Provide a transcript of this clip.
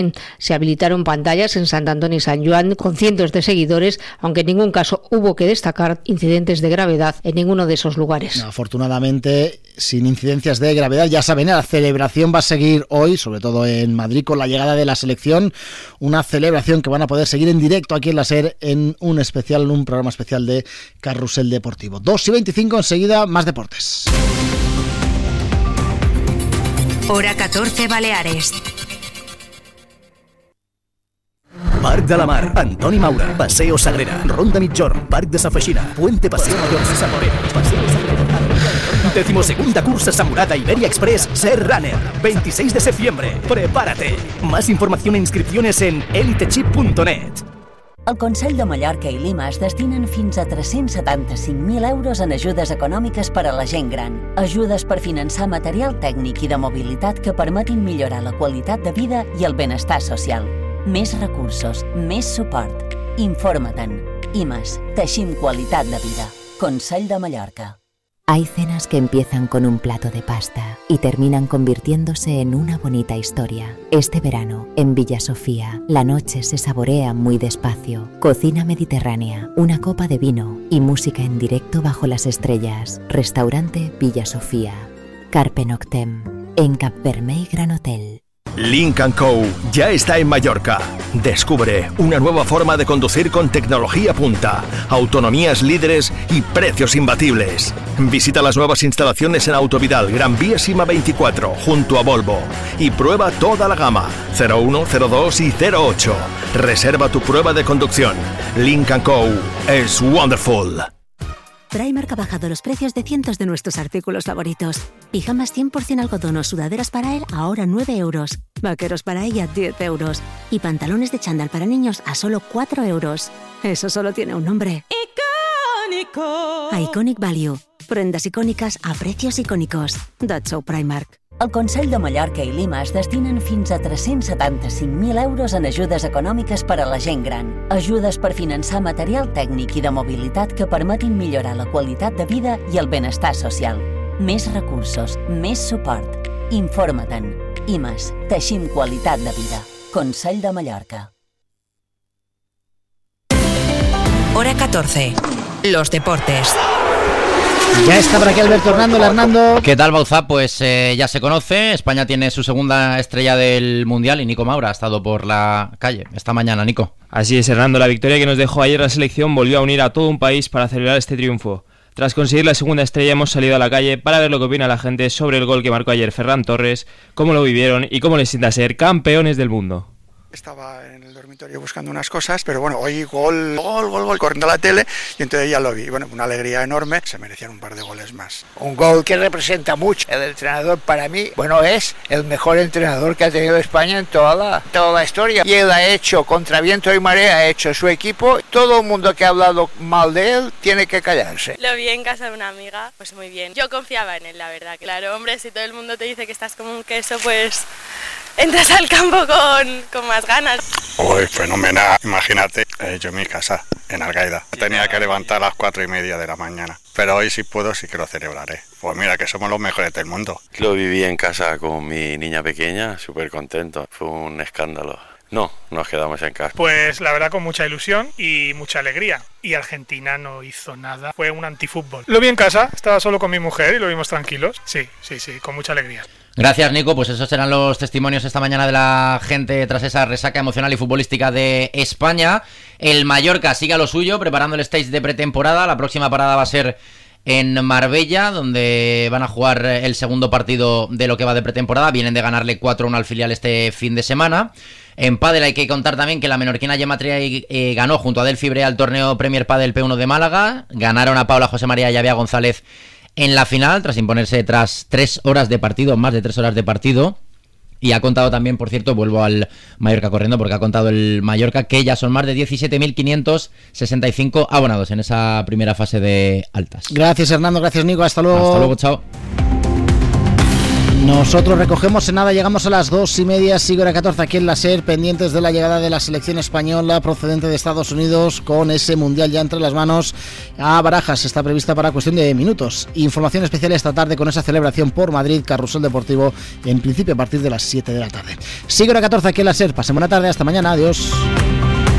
Se habilitaron pantallas en Sant Antoni y Sant Joan con cientos de seguidores, aunque en ningún caso hubo que destacar incidentes de gravedad en ninguno de esos lugares. No, afortunadamente, sin incidencias de gravedad. Ya saben, la celebración va a seguir hoy, sobre todo en Madrid, con la llegada de la selección. Una celebración que van a poder seguir en directo aquí en la SER en un programa especial de Carrusel Deportivo. 2:25, enseguida más deportes. Hora 14, Baleares. Parc de la Mar, Antoni Maura, Paseo Sagrera, Ronda Migjorn, Parc de Sa Feixina, Puente Paseo Mayor, Saborera, Paseo Sagrera. 12ª cursa Samurada Iberia Express Ser Runner, 26 de septiembre. Prepárate. Más información e inscripciones en elitechip.net. El Consell de Mallorca i Limas destinen fins a 375.000 euros en ajudes econòmiques per a la gent gran. Ajudes per finançar material tècnic i de mobilitat que permetin millorar la qualitat de vida i el benestar social. Més recursos, més suport. Informa-te'n. IMAS, teixim qualitat de vida. Consell de Mallorca. Hay cenas que empiezan con un plato de pasta y terminan convirtiéndose en una bonita historia. Este verano, en Villa Sofía, la noche se saborea muy despacio. Cocina mediterránea, una copa de vino y música en directo bajo las estrellas. Restaurante Villa Sofía. Carpe Noctem, en Capvermell Gran Hotel. Lynk & Co. ya está en Mallorca. Descubre una nueva forma de conducir con tecnología punta, autonomías líderes y precios imbatibles. Visita las nuevas instalaciones en Autovidal, Gran Vía Sima 24, junto a Volvo. Y prueba toda la gama, 01, 02 y 08. Reserva tu prueba de conducción. Lynk & Co. es wonderful. Primark ha bajado los precios de cientos de nuestros artículos favoritos. Pijamas 100% algodón o sudaderas para él a ahora 9 euros. Vaqueros para ella 10 euros. Y pantalones de chándal para niños a solo 4 euros. Eso solo tiene un nombre. ¡Icónico! Iconic Value. Prendas icòniques a precios icónicos. That's so Primark. El Consell de Mallorca i Limas destinen fins a 375.000 euros en ajudes econòmiques per a la gent gran. Ajudes per finançar material tècnic i de mobilitat que permetin millorar la qualitat de vida i el benestar social. Més recursos, més suport. Informa-te'n. IMAS, teixim qualitat de vida. Consell de Mallorca. Hora 14. Los deportes. Ya está por aquí Alberto Hernando. ¿Qué tal, Bauzá? Pues ya se conoce, España tiene su segunda estrella del Mundial y Nico Maura ha estado por la calle esta mañana, Nico. Así es, Hernando, la victoria que nos dejó ayer la selección volvió a unir a todo un país para celebrar este triunfo. Tras conseguir la segunda estrella hemos salido a la calle para ver lo que opina la gente sobre el gol que marcó ayer Ferran Torres, cómo lo vivieron y cómo les sienta ser campeones del mundo. Estaba en el dormitorio buscando unas cosas, pero bueno, oí gol, corriendo a la tele y entonces ya lo vi. Bueno, una alegría enorme, se merecían un par de goles más. Un gol que representa mucho. El entrenador para mí, bueno, es el mejor entrenador que ha tenido España en toda la historia. Y él ha hecho, contra viento y marea, ha hecho su equipo. Todo el mundo que ha hablado mal de él tiene que callarse. Lo vi en casa de una amiga, pues muy bien. Yo confiaba en él, la verdad. Claro, hombre, si todo el mundo te dice que estás como un queso, pues entras al campo con más ganas. Uy, fenomenal. Imagínate, yo en mi casa, en Algaida. Tenía que levantar a las 4:30 de la mañana. Pero hoy si puedo, sí que lo celebraré. Pues mira, que somos los mejores del mundo. Lo viví en casa con mi niña pequeña, súper contento. Fue un escándalo. No, nos quedamos en casa. Pues la verdad con mucha ilusión y mucha alegría. Y Argentina no hizo nada, fue un antifútbol. Lo vi en casa, estaba solo con mi mujer y lo vimos tranquilos. Sí, con mucha alegría. Gracias, Nico. Pues esos serán los testimonios esta mañana de la gente tras esa resaca emocional y futbolística de España. El Mallorca sigue a lo suyo, preparando el stage de pretemporada. La próxima parada va a ser en Marbella, donde van a jugar el segundo partido de lo que va de pretemporada. Vienen de ganarle 4-1 al filial este fin de semana. En pádel hay que contar también que la menorquina Gemma Triay ganó junto a Delphi Brea el torneo Premier Padel P1 de Málaga. Ganaron a Paula José María y a Bea González en la final, tras imponerse tras 3 horas de partido, más de 3 horas de partido. Y ha contado también, por cierto, vuelvo al Mallorca corriendo, porque ha contado el Mallorca que ya son más de 17.565 abonados en esa primera fase de altas. Gracias, Hernando, gracias, Nico, hasta luego. Hasta luego, chao. Nosotros recogemos en nada, llegamos a las 2:30, sigue hora 14 aquí en la SER, pendientes de la llegada de la selección española procedente de Estados Unidos con ese mundial ya entre las manos. A Barajas está prevista para cuestión de minutos. Información especial esta tarde con esa celebración por Madrid, carrusel deportivo, en principio a partir de las 7 de la tarde. Sigue hora 14 aquí en la SER, pasen buena tarde, hasta mañana, adiós.